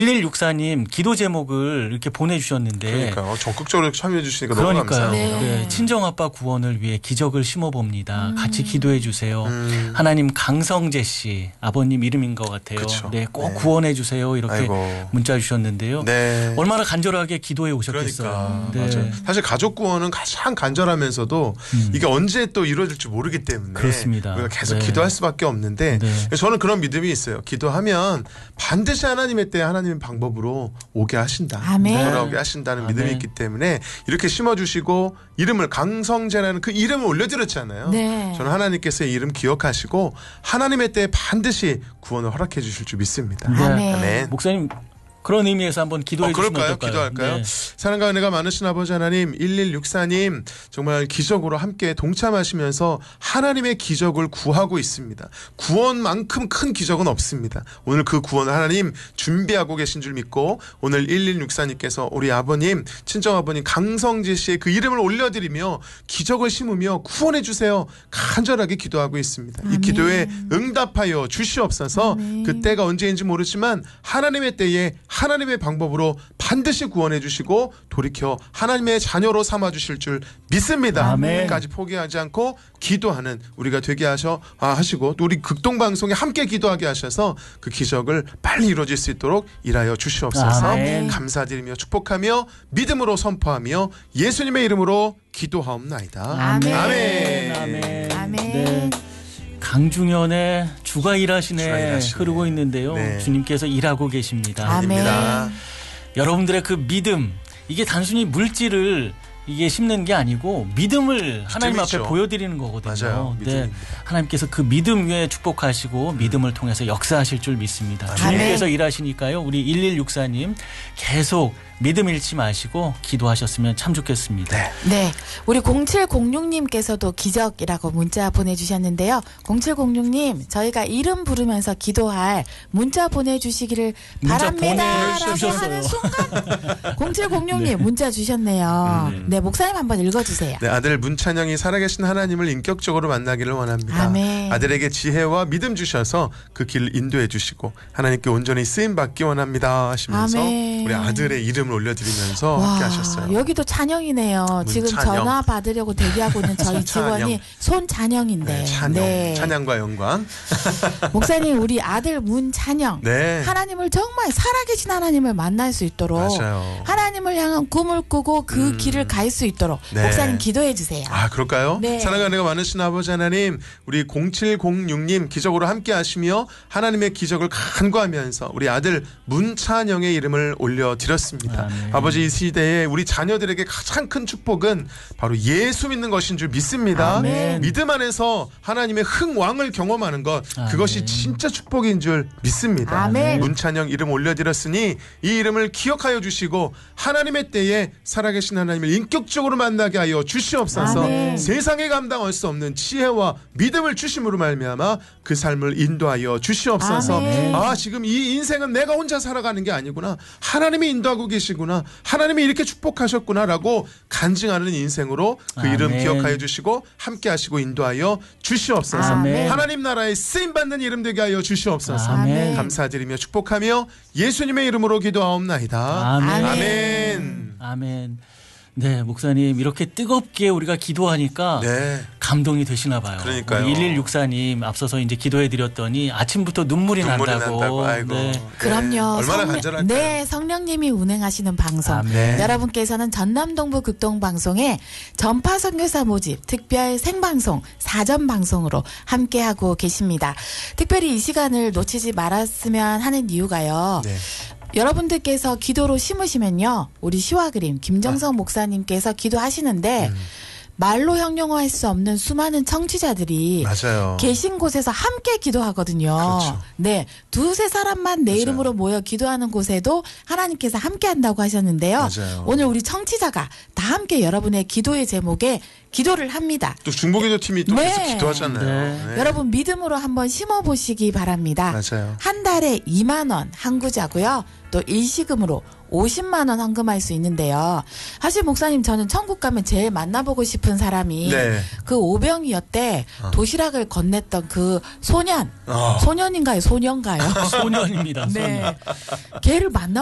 1164님 기도 제목을 이렇게 보내주셨는데 그러니까 적극적으로 참여해 주시니까 너무 감사해요. 네. 친정아빠 구원을 위해 기적을 심어봅니다. 같이 기도해 주세요. 하나님 강성재 씨 아버님 이름인 것 같아요. 그쵸. 네, 꼭 구원해 주세요. 이렇게 아이고. 문자 주셨는데요. 네. 얼마나 간절하게 기도해 오셨겠어요. 그러니까 네. 맞아요. 사실 가족 구원은 가장 간절하면서도 이게 언제 또 이루어질지 모르기 때문에 그렇습니다. 우리가 계속 네. 기도할 수밖에 없는데 네. 저는 그런 믿음이 있어요. 기도하면 반드시 하나님의 때 하나님의 방법으로 오게 하신다. 아멘. 돌아오게 하신다는 아멘. 믿음이 있기 때문에 이렇게 심어주시고 이름을 강성재라는 그 이름을 올려드렸잖아요. 네. 저는 하나님께서 이 이름 기억하시고 하나님의 때에 반드시 구원을 허락해 주실 줄 믿습니다. 네. 아멘. 아멘. 목사님 그런 의미에서 한번 기도해 주시면 그럴까요? 어떨까요? 기도할까요? 네. 사랑과 은혜가 많으신 아버지 하나님 1164님 정말 기적으로 함께 동참하시면서 하나님의 기적을 구하고 있습니다. 구원만큼 큰 기적은 없습니다. 오늘 그 구원을 하나님 준비하고 계신 줄 믿고 오늘 1164님께서 우리 아버님 친정아버님 강성재 씨의 그 이름을 올려드리며 기적을 심으며 구원해 주세요. 간절하게 기도하고 있습니다. 이 기도에 응답하여 주시옵소서. 그 때가 언제인지 모르지만 하나님의 때에 하나님의 방법으로 반드시 구원해 주시고 돌이켜 하나님의 자녀로 삼아 주실 줄 믿습니다. 아멘. 끝까지 포기하지 않고 기도하는 우리가 되게 하시고 또 우리 극동방송에 함께 기도하게 하셔서 그 기적을 빨리 이루어질 수 있도록 일하여 주시옵소서. 아멘. 감사드리며 축복하며 믿음으로 선포하며 예수님의 이름으로 기도하옵나이다. 아멘. 아멘. 아멘. 아멘. 네. 강중현의 주가 일하시네, 주가 일하시네. 흐르고 있는데요. 네. 주님께서 일하고 계십니다. 아멘. 입니다. 여러분들의 그 믿음, 이게 단순히 물질을 이게 심는 게 아니고 믿음을 하나님 앞에 믿음이죠. 보여드리는 거거든요. 맞아요. 네. 믿음입니다. 하나님께서 그 믿음 위에 축복하시고 믿음을 통해서 역사하실 줄 믿습니다. 아멘. 주님께서 일하시니까요. 우리 1164님 계속 믿음 잃지 마시고 기도하셨으면 참 좋겠습니다. 네. 네, 우리 0706님께서도 기적이라고 문자 보내주셨는데요. 0706님, 저희가 이름 부르면서 기도할 문자 보내주시기를 문자 바랍니다. 라고 보내주셨어요. 하는 순간 0706님 문자 주셨네요. 네, 목사님 한번 읽어주세요. 네, 아들 문찬영이 살아계신 하나님을 인격적으로 만나기를 원합니다. 아멘. 아들에게 지혜와 믿음 주셔서 그 길을 인도해 주시고 하나님께 온전히 쓰임 받기 원합니다 하시면서 아멘. 우리 아들의 이름을 올려드리면서 와, 함께 하셨어요. 여기도 찬영이네요. 지금 문찬영. 전화 받으려고 대기하고 있는 저희 손찬영. 직원이 손찬영인데. 네, 찬영, 찬양과 영광. 목사님, 우리 아들 문찬영. 네, 하나님을 정말 살아계신 하나님을 만날 수 있도록 맞아요. 하나님을 향한 꿈을 꾸고 그 길을 갈 수 있도록 네. 목사님 기도해 주세요. 아, 그럴까요? 네. 사랑과 은혜가 많으신 아버지 하나님, 우리 0706님 기적으로 함께 하시며 하나님의 기적을 간구하면서 우리 아들 문찬영의 이름을 올려드렸습니다. 아멘. 아버지, 이 시대에 우리 자녀들에게 가장 큰 축복은 바로 예수 믿는 것인 줄 믿습니다. 아멘. 믿음 안에서 하나님의 흥왕을 경험하는 것, 그것이 아멘. 진짜 축복인 줄 믿습니다. 아멘. 문찬영 이름 올려드렸으니 이 이름을 기억하여 주시고 하나님의 때에 살아계신 하나님을 인격적으로 만나게 하여 주시옵소서. 아멘. 세상에 감당할 수 없는 지혜와 믿음을 주심으로 말미암아 그 삶을 인도하여 주시옵소서. 아멘. 아, 지금 이 인생은 내가 혼자 살아가는 게 아니구나, 하나님이 인도하고 계시구나, 하나님이 이렇게 축복하셨구나라고 간증하는 인생으로 그 이름 아멘. 기억하여 주시고 함께 하시고 인도하여 주시옵소서. 아멘. 하나님 나라에 쓰임받는 이름 되게 하여 주시옵소서. 아멘. 감사드리며 축복하며 예수님의 이름으로 기도하옵나이다. 아멘. 아멘. 아멘. 네, 목사님 이렇게 뜨겁게 우리가 기도하니까 네. 감동이 되시나 봐요. 그러니까요. 1164님 앞서서 이제 기도해 드렸더니 아침부터 눈물이 난다고. 아이고. 네. 얼마나 그럼요. 간절할까요? 네, 성령님이 운행하시는 방송. 아멘. 여러분께서는 전남동부 극동방송의 전파 선교사 모집 특별 생방송 사전 방송으로 함께하고 계십니다. 특별히 이 시간을 놓치지 말았으면 하는 이유가요. 네. 여러분들께서 기도로 심으시면요, 우리 시와 그림 김정성 목사님께서 기도하시는데 말로 형용할 수 없는 수많은 청취자들이 맞아요. 계신 곳에서 함께 기도하거든요. 그렇죠. 네, 두세 사람만 내 맞아요. 이름으로 모여 기도하는 곳에도 하나님께서 함께 한다고 하셨는데요. 맞아요. 오늘 우리 청취자가 다 함께 여러분의 기도의 제목에 기도를 합니다. 또 중보기도 팀이 또 네. 계속 기도하잖아요. 네. 네. 여러분 믿음으로 한번 심어보시기 바랍니다. 맞아요. 한 달에 2만 원 한 구자고요. 또 일시금으로 50만 원 헌금할 수 있는데요. 사실 목사님 저는 천국 가면 제일 만나보고 싶은 사람이 네. 그 오병이어때 도시락을 건넸던 그 소년인가요? 소년가요? 소년입니다. 소년. 네. 걔를 만나